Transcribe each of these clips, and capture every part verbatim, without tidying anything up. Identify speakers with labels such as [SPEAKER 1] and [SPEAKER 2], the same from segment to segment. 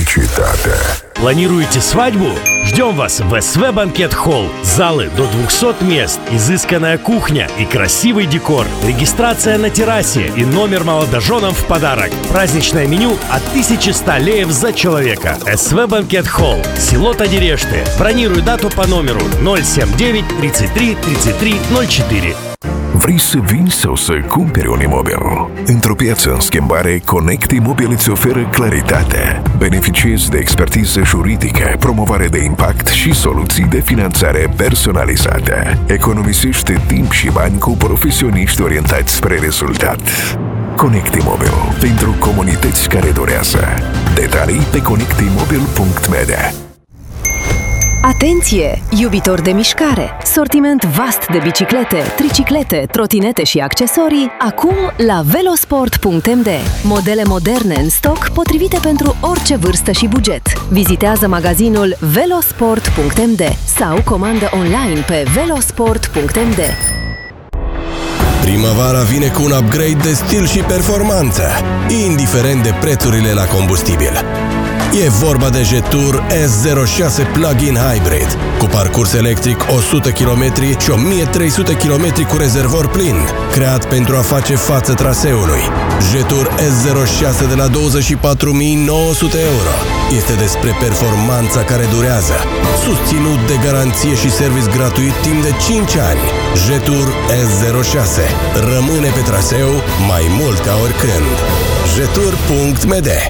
[SPEAKER 1] Publicitate.
[SPEAKER 2] Планируете свадьбу? Ждем вас в эс вэ Банкет Холл. Залы до двухсот мест, изысканная кухня и красивый декор. Регистрация на террасе и номер молодоженам в подарок. Праздничное меню от тысячи ста леев за человека. эс вэ Банкет Холл. Село Тадирешты. Бронируй дату по номеру ноль семь девять тридцать три тридцать три ноль четыре.
[SPEAKER 1] Vrei să vinzi sau să cumperi un imobil? Într-o piață în schimbare, Connect Imobil îți oferă claritate. Beneficiezi de expertiză juridică, promovare de impact și soluții de finanțare personalizate. Economisește timp și bani cu profesioniști orientați spre rezultat. Connect Imobil, pentru comunități care durează. Detalii pe connect imobil punct m d.
[SPEAKER 3] Atenție! Iubitori de mișcare! Sortiment vast de biciclete, triciclete, trotinete și accesorii, acum la velosport punct m d. Modele moderne în stoc, potrivite pentru orice vârstă și buget. Vizitează magazinul velosport punct m d sau comandă online pe velosport punct m d.
[SPEAKER 4] Primăvara vine cu un upgrade de stil și performanță, indiferent de prețurile la combustibil. E vorba de Jetour S zero șase Plug-in Hybrid, cu parcurs electric o sută kilometri și o mie trei sute kilometri cu rezervor plin, creat pentru a face față traseului. Jetour S zero șase de la douăzeci și patru mii nouă sute euro. Este despre performanța care durează, susținut de garanție și service gratuit timp de cinci ani. Jetour S zero șase rămâne pe traseu mai mult ca oricând. Jetour punct m d.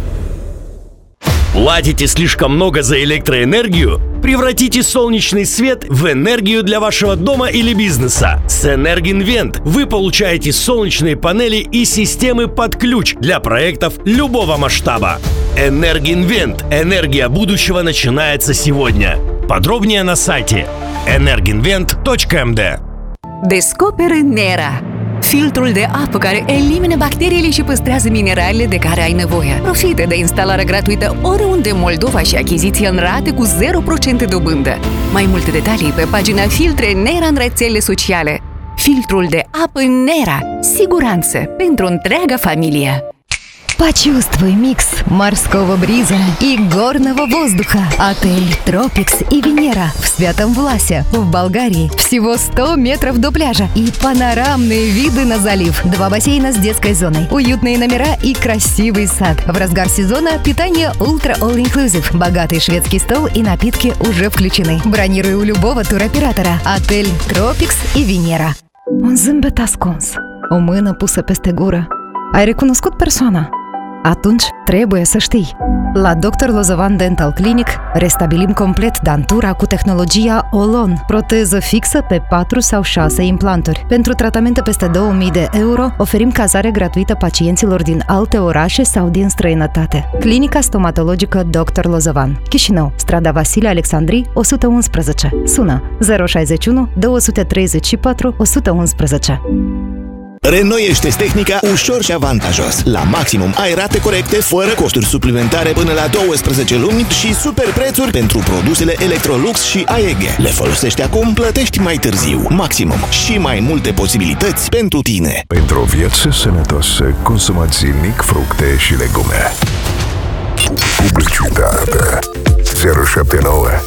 [SPEAKER 2] Платите слишком много за электроэнергию? Превратите солнечный свет в энергию для вашего дома или бизнеса. С Энергинвент вы получаете солнечные панели и системы под ключ для проектов любого масштаба. Энергинвент. Энергия будущего начинается сегодня. Подробнее на сайте энергинвент точка эм дэ.
[SPEAKER 5] Descoperă Nera, filtrul de apă care elimină bacteriile și păstrează mineralele de care ai nevoie. Profită de instalarea gratuită oriunde în Moldova și achiziție în rate cu zero la sută dobândă. Mai multe detalii pe pagina Filtre Nera în rețelele sociale. Filtrul de apă Nera. Siguranță pentru întreaga familie.
[SPEAKER 3] Почувствуй микс морского бриза и горного воздуха. Отель Тропикс и Венера в Святом Власе в Болгарии. Всего сто метров до пляжа и панорамные виды на залив. Два бассейна с детской зоной, уютные номера и красивый сад. В разгар сезона питание Ultra All Inclusive. Богатый шведский стол и напитки уже включены. Бронируй у любого туроператора. Отель Тропикс и Венера. Un zâmbet ascuns, o mână pusă peste gură. Ai recunoscut persoana? Atunci trebuie să știi. La doctor Lozovan Dental Clinic restabilim complet dantura cu tehnologia Olon, proteză fixă pe patru sau șase implanturi. Pentru tratamente peste două mii de euro oferim cazare gratuită pacienților din alte orașe sau din străinătate. Clinica stomatologică doctor Lozovan, Chișinău, strada Vasile Alexandrii o sută unsprezece. Sună zero șaizeci și unu două sute treizeci și patru o sută unsprezece.
[SPEAKER 6] Reînnoiește tehnica ușor și avantajos. La Maximum ai rate corecte, fără costuri suplimentare până la douăsprezece luni și super prețuri pentru produsele Electrolux și A E G. Le folosești acum, plătești mai târziu. Maximum. Și mai multe posibilități pentru tine.
[SPEAKER 1] Pentru o viață sănătoasă, consumați zilnic fructe și legume. Publicitate. zero șapte nouă